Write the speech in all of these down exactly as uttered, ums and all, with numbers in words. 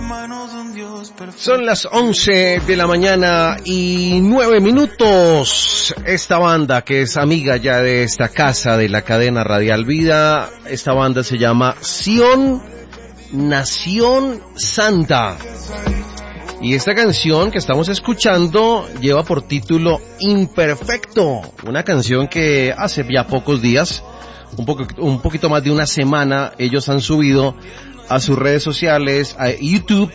Son las once de la mañana y nueve minutos. Esta banda, que es amiga ya de esta casa de la cadena Radial Vida, esta banda se llama Sion Nación Santa. Y esta canción que estamos escuchando lleva por título Imperfecto, una canción que hace ya pocos días, un poco, un poquito más de una semana, ellos han subido a sus redes sociales, a YouTube,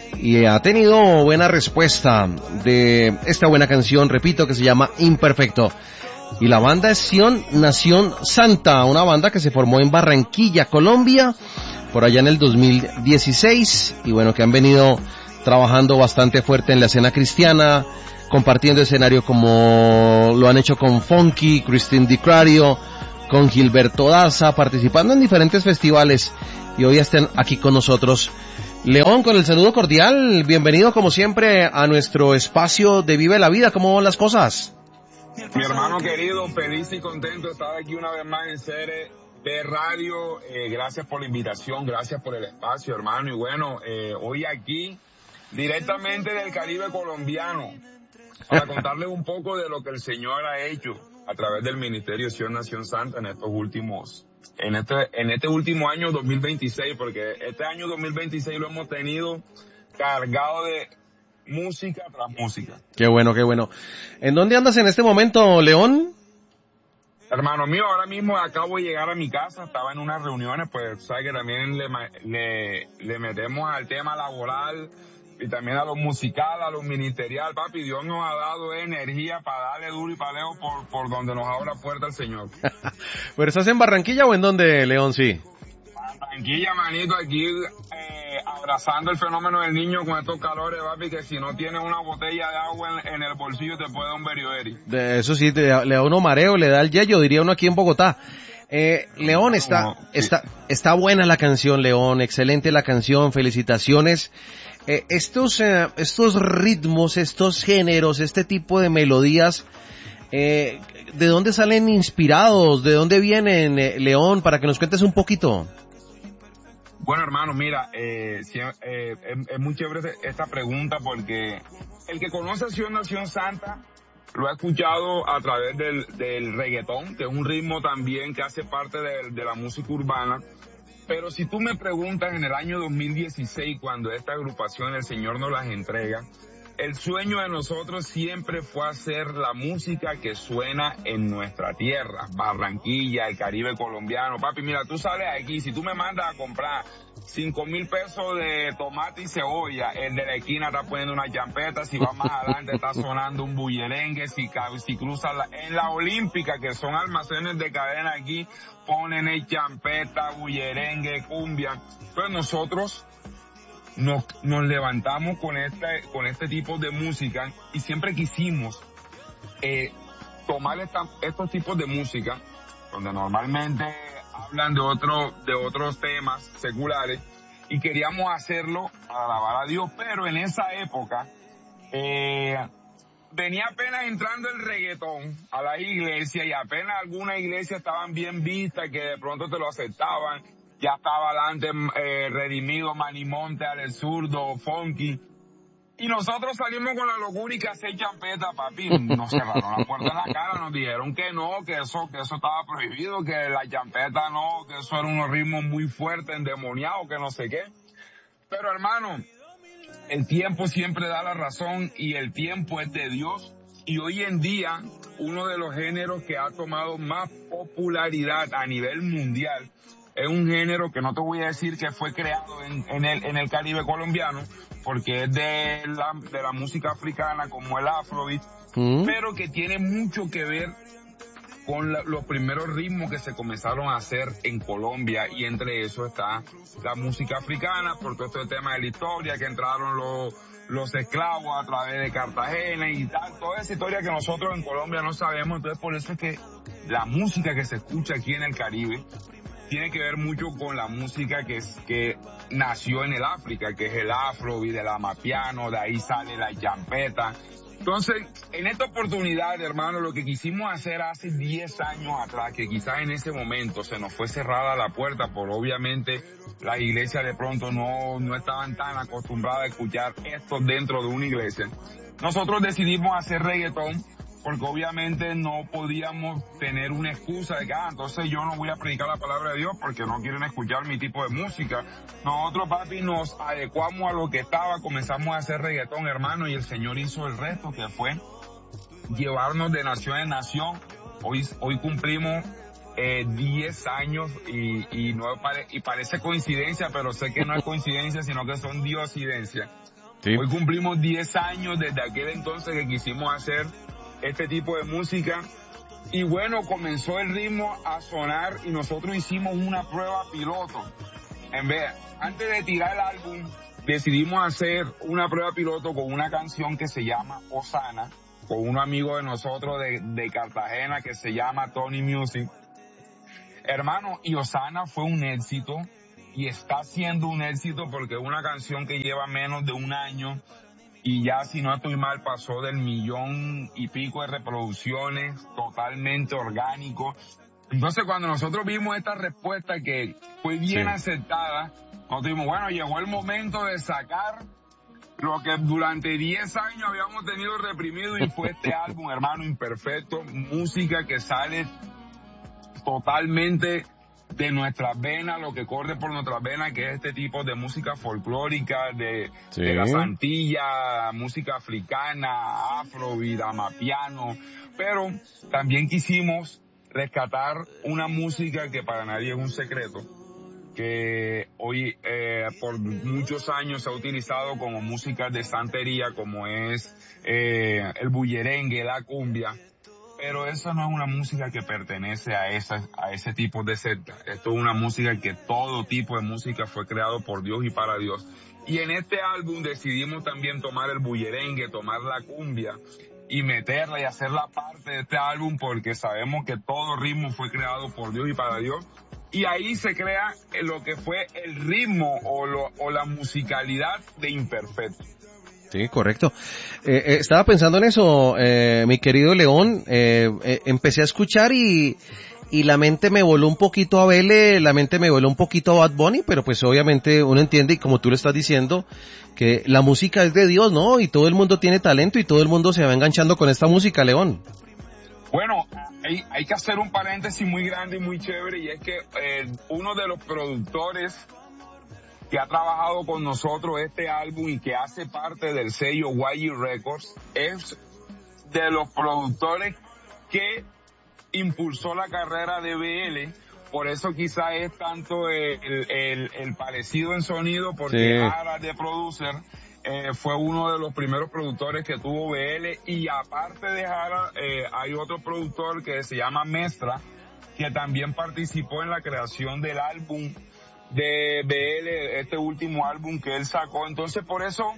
y ha tenido buena respuesta de esta buena canción, repito, que se llama Imperfecto. Y la banda es Sion Nación Santa, una banda que se formó en Barranquilla, Colombia, por allá en el dos mil dieciséis, y bueno, que han venido trabajando bastante fuerte en la escena cristiana, compartiendo escenario como lo han hecho con Funky, Christine DiClario, con Gilberto Daza, participando en diferentes festivales, y hoy están aquí con nosotros. León, con el saludo cordial, bienvenido como siempre a nuestro espacio de Vive la Vida. ¿Cómo van las cosas? Mi hermano querido, feliz y contento de estar aquí una vez más en C R de Radio. Eh, gracias por la invitación, gracias por el espacio, hermano. Y bueno, eh, hoy aquí, directamente del Caribe colombiano, para contarles un poco de lo que el Señor ha hecho a través del Ministerio Sion Nación Santa en estos últimos, en este, en este último año dos mil veintiséis, porque este año dos mil veintiséis lo hemos tenido cargado de música tras música. Qué bueno, qué bueno. ¿En dónde andas en este momento, León? Hermano mío, ahora mismo acabo de llegar a mi casa, estaba en unas reuniones, pues sabes que también le, le, le metemos al tema laboral y también a lo musical, a lo ministerial. Papi, Dios nos ha dado energía para darle duro y paleo por, por donde nos abra la puerta el Señor. ¿Pero estás en Barranquilla o en dónde, León? Sí. Barranquilla, manito, aquí eh, abrazando el fenómeno del niño con estos calores, papi, que si no tienes una botella de agua en, en el bolsillo te puede dar un beriberi. De eso sí, te, le da uno mareo, le da el yello, diría uno aquí en Bogotá. Eh, León, está, no, sí. está, está buena la canción, León, excelente la canción, felicitaciones. Eh, estos, eh, estos ritmos, estos géneros, este tipo de melodías, eh, ¿de dónde salen inspirados? ¿De dónde vienen, eh, León? Para que nos cuentes un poquito. Bueno, hermano, mira, eh, si, eh, es, es muy chévere esta pregunta porque el que conoce a Sion Nación Santa lo ha escuchado a través del, del reggaetón, que es un ritmo también que hace parte de, de la música urbana. Pero si tú me preguntas en el año dos mil dieciséis, cuando esta agrupación el Señor nos las entrega, el sueño de nosotros siempre fue hacer la música que suena en nuestra tierra, Barranquilla, el Caribe colombiano. Papi, mira, tú sales aquí, si tú me mandas a comprar cinco mil pesos de tomate y cebolla, el de la esquina está poniendo una champeta, si va más adelante está sonando un bullerengue, si, si cruzas la, en la Olímpica, que son almacenes de cadena aquí, ponen el champeta, bullerengue, cumbia. Pues nosotros nos, nos levantamos con este, con este tipo de música y siempre quisimos eh, tomar esta, estos tipos de música, donde normalmente hablan de otro, de otros temas seculares, y queríamos hacerlo para alabar a Dios, pero en esa época eh, venía apenas entrando el reggaetón a la iglesia y apenas algunas iglesias estaban bien vistas, que de pronto te lo aceptaban. Ya estaba adelante eh, Redimido, Manimonte, Alex Zurdo, Funky. Y nosotros salimos con la locura y que hacer champeta, papi. Nos cerraron la puerta en la cara, nos dijeron que no, que eso, que eso estaba prohibido, que la champeta no, que eso era unos ritmos muy fuertes, endemoniados, que no sé qué. Pero hermano, el tiempo siempre da la razón y el tiempo es de Dios. Y hoy en día, uno de los géneros que ha tomado más popularidad a nivel mundial es un género que no te voy a decir que fue creado en, en el, en el Caribe colombiano, porque es de la, de la música africana como el Afrobeat, mm. pero que tiene mucho que ver con la, los primeros ritmos que se comenzaron a hacer en Colombia, y entre eso está la música africana, por todo este tema de la historia, que entraron los, los esclavos a través de Cartagena y tal, toda esa historia que nosotros en Colombia no sabemos. Entonces por eso es que la música que se escucha aquí en el Caribe tiene que ver mucho con la música que, es, que nació en el África, que es el afrobeat, el amapiano, de ahí sale la champeta. Entonces, en esta oportunidad, hermano, lo que quisimos hacer hace diez años atrás, que quizás en ese momento se nos fue cerrada la puerta, por obviamente las iglesias de pronto no, no estaban tan acostumbradas a escuchar esto dentro de una iglesia. Nosotros decidimos hacer reggaetón porque obviamente no podíamos tener una excusa de que, ah, entonces yo no voy a predicar la palabra de Dios porque no quieren escuchar mi tipo de música. Nosotros, papi, nos adecuamos a lo que estaba, comenzamos a hacer reggaetón, hermano, y el Señor hizo el resto, que fue llevarnos de nación en nación. Hoy, hoy cumplimos eh, diez años y, y, no pare, y parece coincidencia, pero sé que no es coincidencia, sino que son diosidencias. Sí. Hoy cumplimos diez años desde aquel entonces que quisimos hacer este tipo de música, y bueno, comenzó el ritmo a sonar y nosotros hicimos una prueba piloto. En vez, antes de tirar el álbum, decidimos hacer una prueba piloto con una canción que se llama Osana, con un amigo de nosotros de, de Cartagena que se llama Tony Music. Hermano, y Osana fue un éxito, y está siendo un éxito porque es una canción que lleva menos de un año, y ya, si no estoy mal, pasó del millón y pico de reproducciones, totalmente orgánico. Entonces, cuando nosotros vimos esta respuesta que fue bien sí. aceptada, nos dijimos, bueno, llegó el momento de sacar lo que durante diez años habíamos tenido reprimido, y fue este álbum, hermano, Imperfecto, música que sale totalmente de nuestras venas, lo que corre por nuestras venas, que es este tipo de música folclórica de, sí. de las Antillas, música africana, afrobeat, amapiano, pero también quisimos rescatar una música que para nadie es un secreto, que hoy eh, por muchos años se ha utilizado como música de santería, como es eh, el bullerengue, la cumbia. Pero esa no es una música que pertenece a esa, a ese tipo de secta. Esto es una música que todo tipo de música fue creado por Dios y para Dios. Y en este álbum decidimos también tomar el bullerengue, tomar la cumbia y meterla y hacerla parte de este álbum, porque sabemos que todo ritmo fue creado por Dios y para Dios. Y ahí se crea lo que fue el ritmo o, lo, o la musicalidad de Imperfecto. Sí, correcto. Eh, eh, estaba pensando en eso, eh, mi querido León. Eh, eh, empecé a escuchar y, y la mente me voló un poquito a Vele, la mente me voló un poquito a Bad Bunny, pero pues obviamente uno entiende, y como tú lo estás diciendo, que la música es de Dios, ¿no? Y todo el mundo tiene talento y todo el mundo se va enganchando con esta música, León. Bueno, hay, hay que hacer un paréntesis muy grande y muy chévere, y es que eh, uno de los productores que ha trabajado con nosotros este álbum y que hace parte del sello Y G Records, es de los productores que impulsó la carrera de B L. Por eso quizá es tanto el, el, el parecido en sonido, porque sí. Jara de Producer eh, fue uno de los primeros productores que tuvo B L, y aparte de Jara eh, hay otro productor que se llama Mestra, que también participó en la creación del álbum de B L, este último álbum que él sacó. Entonces, por eso,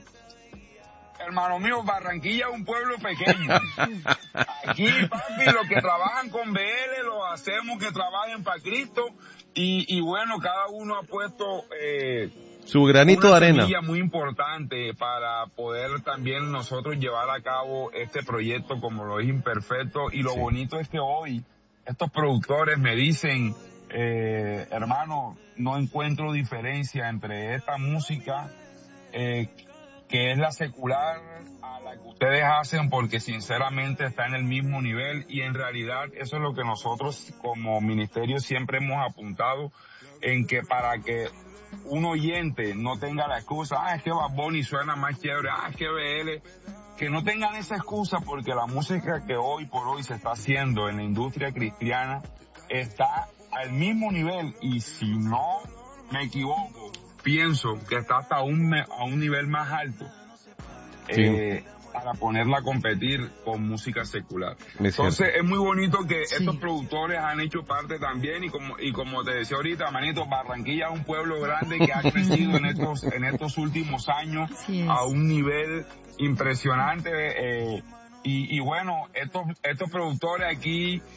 hermano mío, Barranquilla es un pueblo pequeño. Aquí, papi, los que trabajan con B L, los hacemos que trabajen para Cristo, y, y bueno, cada uno ha puesto eh, su granito de arena. Una semilla muy importante para poder también nosotros llevar a cabo este proyecto como lo es Imperfecto. Y lo sí. bonito es que hoy estos productores me dicen, Eh, hermano, no encuentro diferencia entre esta música eh, que es la secular a la que ustedes hacen, porque sinceramente está en el mismo nivel, y en realidad eso es lo que nosotros como ministerio siempre hemos apuntado, en que para que un oyente no tenga la excusa, ah, es que Bad Bunny suena más chévere, ah, es que B L, que no tengan esa excusa, porque la música que hoy por hoy se está haciendo en la industria cristiana está al mismo nivel, y si no me equivoco, pienso que está hasta un, a un nivel más alto, sí. eh, para ponerla a competir con música secular. Entonces es muy bonito que sí. estos productores han hecho parte también, y como y como te decía ahorita, manito, Barranquilla es un pueblo grande que ha crecido en estos en estos últimos años a un nivel impresionante, eh, y, y bueno, estos estos productores aquí,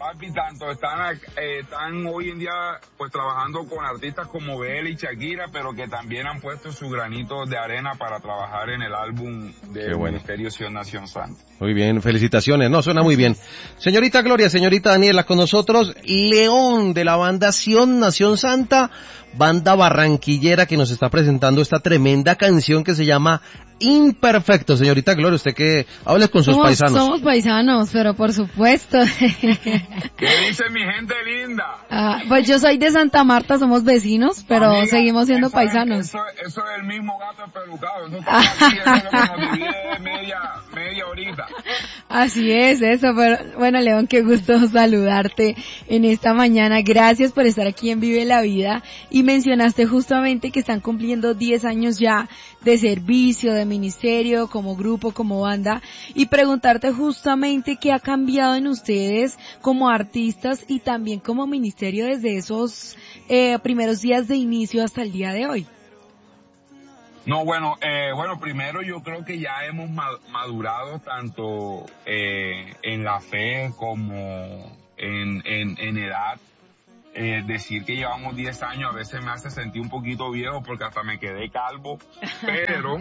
Papi, tanto están, eh, están hoy en día pues trabajando con artistas como Bel y Shakira, pero que también han puesto su granito de arena para trabajar en el álbum del bueno. Ministerio Sion Nación Santa. Muy bien, felicitaciones, no, suena muy bien. Señorita Gloria, señorita Daniela, con nosotros, León de la banda Sion Nación Santa, banda barranquillera que nos está presentando esta tremenda canción que se llama Imperfecto. Señorita Gloria, usted que hable con sus somos, paisanos. Somos paisanos, pero por supuesto. ¿Qué dice mi gente linda? Ah, pues yo soy de Santa Marta, somos vecinos, pero Amiga, seguimos siendo eso paisanos. Es, eso, eso es el mismo gato pelucado, eso, aquí, eso es lo que nos divide media, media horita. Así es, eso, pero bueno, León, qué gusto saludarte en esta mañana. Gracias por estar aquí en Vive la Vida, y mencionaste justamente que están cumpliendo diez años ya de servicio, de ministerio, como grupo, como banda, y preguntarte justamente qué ha cambiado en ustedes como artistas y también como ministerio desde esos eh, primeros días de inicio hasta el día de hoy. No, bueno, eh, bueno, primero yo creo que ya hemos madurado tanto eh, en la fe como en, en, en edad. Eh, decir que llevamos diez años a veces me hace sentir un poquito viejo porque hasta me quedé calvo, pero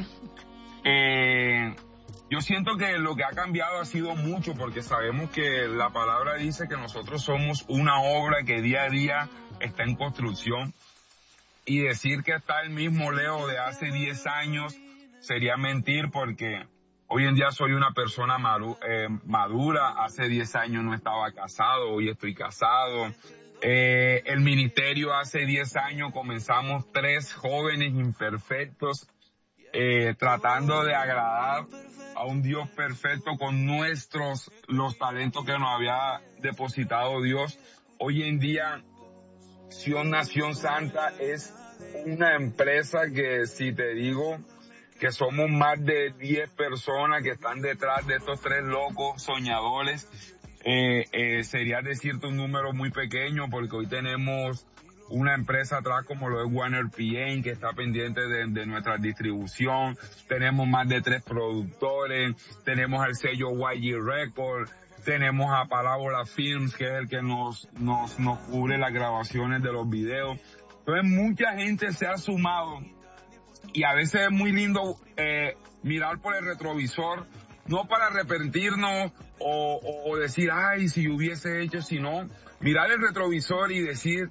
eh, yo siento que lo que ha cambiado ha sido mucho, porque sabemos que la palabra dice que nosotros somos una obra que día a día está en construcción, y decir que está el mismo Leo de hace diez años sería mentir, porque hoy en día soy una persona maru- eh, madura, hace diez años no estaba casado, hoy estoy casado. Eh, el ministerio hace diez años comenzamos tres jóvenes imperfectos, eh, tratando de agradar a un Dios perfecto con nuestros, los talentos que nos había depositado Dios. Hoy en día, Sion Nación Santa es una empresa que, si te digo que somos más de diez personas que están detrás de estos tres locos soñadores, Eh, eh, sería decirte un número muy pequeño, porque hoy tenemos una empresa atrás como lo es Warner P M, que está pendiente de, de nuestra distribución. Tenemos más de tres productores, tenemos el sello Y G Record, tenemos a Parábola Films, que es el que nos, nos, nos cubre las grabaciones de los videos. Entonces mucha gente se ha sumado, y a veces es muy lindo eh, mirar por el retrovisor, no para arrepentirnos o, o, o decir, ay, si hubiese hecho, sino mirar el retrovisor y decir,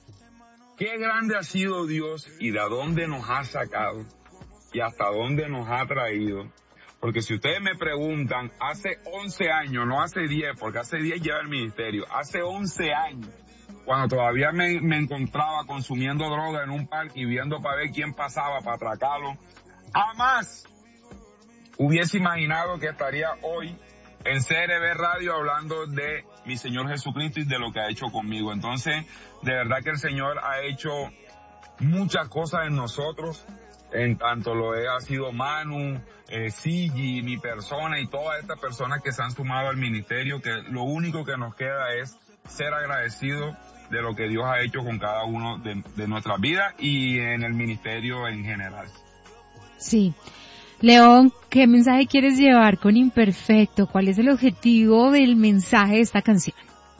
qué grande ha sido Dios y de dónde nos ha sacado y hasta dónde nos ha traído. Porque si ustedes me preguntan, hace once años, no hace diez, porque hace diez lleva el ministerio, hace once años, cuando todavía me, me encontraba consumiendo droga en un parque y viendo para ver quién pasaba para atracarlo, jamás hubiese imaginado que estaría hoy en C R B Radio hablando de mi Señor Jesucristo y de lo que ha hecho conmigo. Entonces, de verdad que el Señor ha hecho muchas cosas en nosotros, en tanto lo he, ha sido Manu, eh, Sigi, mi persona y todas estas personas que se han sumado al ministerio, que lo único que nos queda es ser agradecidos de lo que Dios ha hecho con cada uno de, de nuestras vidas y en el ministerio en general. Sí. León, ¿qué mensaje quieres llevar con Imperfecto? ¿Cuál es el objetivo del mensaje de esta canción?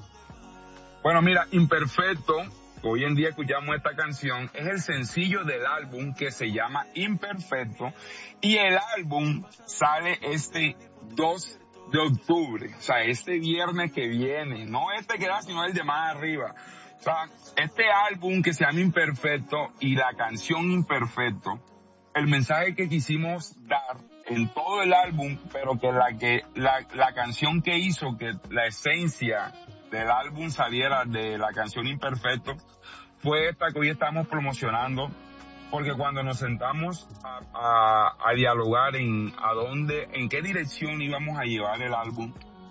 Bueno, mira, Imperfecto, hoy en día escuchamos esta canción, es el sencillo del álbum que se llama Imperfecto, y el álbum sale este dos de octubre, o sea, este viernes que viene, no este que da, sino el de más arriba. O sea, este álbum que se llama Imperfecto y la canción Imperfecto, el mensaje que quisimos dar en todo el álbum, pero que la que la, la canción que hizo que la esencia del álbum saliera de la canción Imperfecto fue esta que hoy estamos promocionando, porque cuando nos sentamos a, a, a dialogar en a dónde, en qué dirección íbamos a llevar el álbum,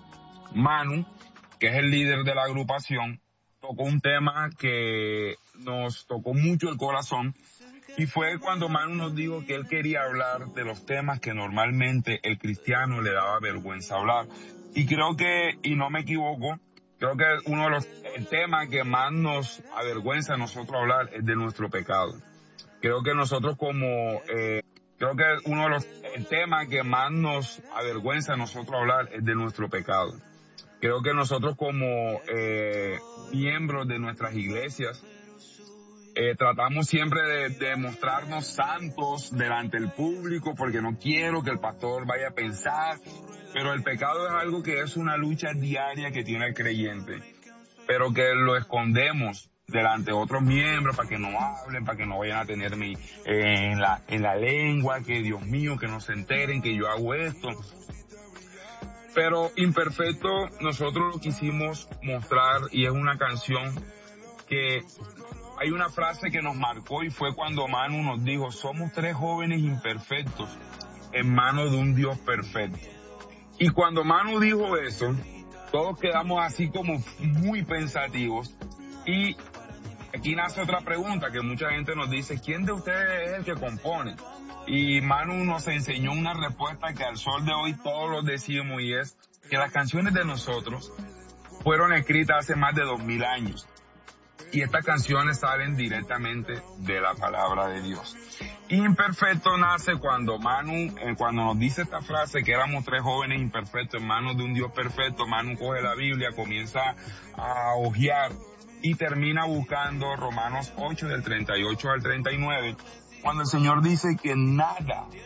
Manu, que es el líder de la agrupación, tocó un tema que nos tocó mucho el corazón. Y fue cuando Manu nos dijo que él quería hablar de los temas que normalmente el cristiano le daba vergüenza hablar. Y creo que, y no me equivoco, creo que uno de los el temas que más nos avergüenza a nosotros hablar es de nuestro pecado. Creo que nosotros como, eh, creo que uno de los el temas que más nos avergüenza a nosotros hablar es de nuestro pecado. Creo que nosotros como eh, miembros de nuestras iglesias eh, tratamos siempre de, de mostrarnos santos delante del público porque no quiero que el pastor vaya a pensar, pero el pecado es algo que es una lucha diaria que tiene el creyente, pero que lo escondemos delante de otros miembros para que no hablen, para que no vayan a tenerme eh, en la en la lengua, que Dios mío, que no se enteren que yo hago esto. Pero Imperfecto nosotros lo quisimos mostrar y es una canción que hay una frase que nos marcó y fue cuando Manu nos dijo, somos tres jóvenes imperfectos en manos de un Dios perfecto. Y cuando Manu dijo eso, todos quedamos así como muy pensativos y aquí nace otra pregunta que mucha gente nos dice, ¿quién de ustedes es el que compone? Y Manu nos enseñó una respuesta que al sol de hoy todos lo decimos y es que las canciones de nosotros fueron escritas hace más de dos mil años y estas canciones salen directamente de la palabra de Dios. Imperfecto nace cuando Manu, eh, cuando nos dice esta frase que éramos tres jóvenes imperfectos en manos de un Dios perfecto, Manu coge la Biblia, comienza a hojear y termina buscando Romanos ocho del treinta y ocho al treinta y nueve, cuando el Señor dice que nada